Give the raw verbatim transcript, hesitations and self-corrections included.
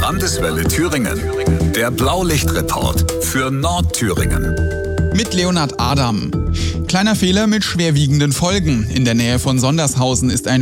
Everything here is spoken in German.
Landeswelle Thüringen. Der Blaulichtreport für Nordthüringen. Mit Leonhard Adam. Kleiner Fehler mit schwerwiegenden Folgen. In der Nähe von Sondershausen ist ein